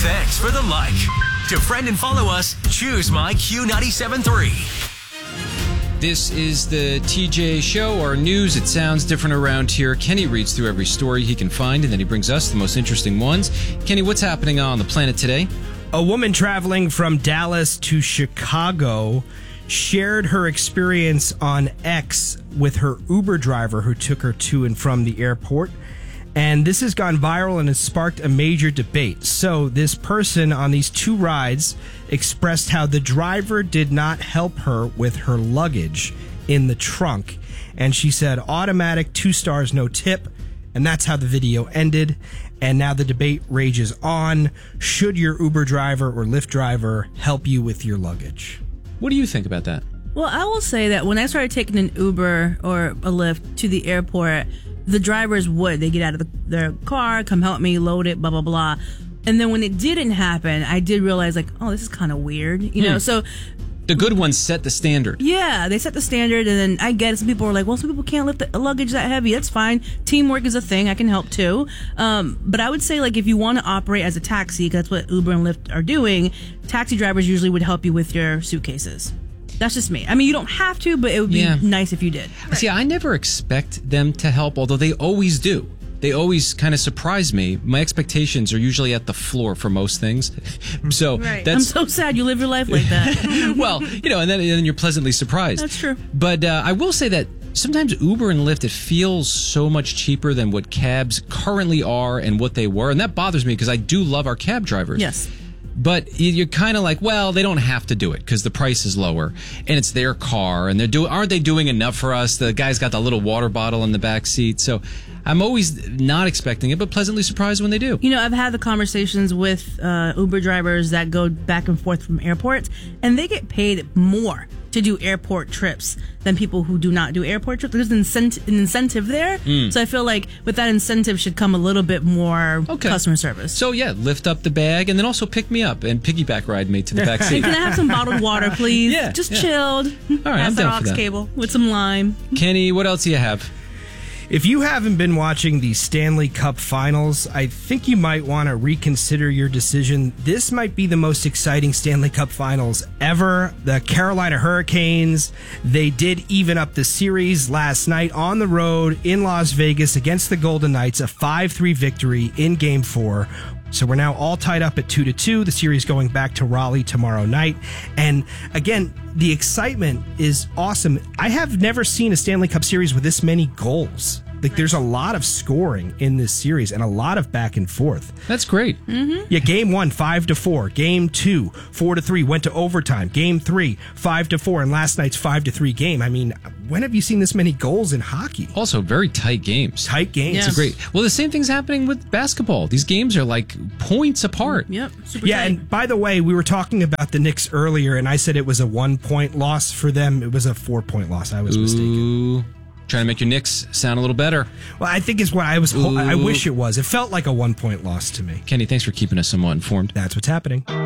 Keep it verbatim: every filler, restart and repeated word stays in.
Thanks for the like. To friend and follow us, choose My Q ninety-seven point three. This is the T J Show, our news. It sounds different around here. Kenny reads through every story he can find, and then he brings us the most interesting ones. Kenny, what's happening on the planet today? A woman traveling from Dallas to Chicago shared her experience on X with her Uber driver who took her to and from the airport. And this has gone viral and has sparked a major debate. So this person on these two rides expressed how the driver did not help her with her luggage in the trunk. And she said, automatic, two stars, no tip. And that's how the video ended. And now the debate rages on. Should your Uber driver or Lyft driver help you with your luggage? What do you think about that? Well, I will say that when I started taking an Uber or a Lyft to the airport, the drivers would. They get out of the, their car, come help me, load it, blah, blah, blah. And then when it didn't happen, I did realize, like, oh, this is kind of weird. You know, hmm. so... The good ones set the standard. Yeah, they set the standard, and then I get it. Some people are like, well, some people can't lift the luggage that heavy. That's fine. Teamwork is a thing. I can help, too. Um, but I would say, like, if you want to operate as a taxi, because that's what Uber and Lyft are doing, taxi drivers usually would help you with your suitcases. That's just me. I mean, you don't have to, but it would be yeah. nice if you did. Right. See, I never expect them to help, although they always do. They always kind of surprise me. My expectations are usually at the floor for most things. So right. that's... I'm so sad you live your life like that. Well, you know, and then, and then you're pleasantly surprised. That's true. But uh, I will say that sometimes Uber and Lyft, it feels so much cheaper than what cabs currently are and what they were. And that bothers me because I do love our cab drivers. Yes. But you're kind of like, well, they don't have to do it because the price is lower and it's their car and they're doing. Aren't they doing enough for us? The guy's got the little water bottle in the back seat, so I'm always not expecting it, but pleasantly surprised when they do. You know, I've had the conversations with uh, Uber drivers that go back and forth from airports, and they get paid more to do airport trips than people who do not do airport trips. There's an incentive, an incentive there. Mm. So I feel like with that incentive should come a little bit more okay. customer service. So yeah, lift up the bag and then also pick me up and piggyback ride me to the back seat. And can I have some bottled water, please? Yeah. Just yeah. chilled. All right, Pass I'm that down aux for that. cable with some lime. Kenny, what else do you have? If you haven't been watching the Stanley Cup Finals, I think you might want to reconsider your decision. This might be the most exciting Stanley Cup Finals ever. The Carolina Hurricanes, they did even up the series last night on the road in Las Vegas against the Golden Knights, a five three victory in Game four. So we're now all tied up at two to two. The series going back to Raleigh tomorrow night. And again, the excitement is awesome. I have never seen a Stanley Cup series with this many goals. Like, there's a lot of scoring in this series and a lot of back and forth. That's great. Mm-hmm. Yeah, game one, five to four. Game two, four to three, went to overtime. Game three, five to four, and last night's five to three game. I mean, when have you seen this many goals in hockey? Also, very tight games. Tight games. Yes. It's great. Well, the same thing's happening with basketball. These games are like points apart. Yep. Super Yeah, tight. and by the way, we were talking about the Knicks earlier, and I said it was a one-point loss for them. It was a four-point loss. I was Ooh. mistaken. Trying to make your Knicks sound a little better. Well, I think it's what I was. Ho- I wish it was. It felt like a one-point loss to me. Kenny, thanks for keeping us somewhat informed. That's what's happening.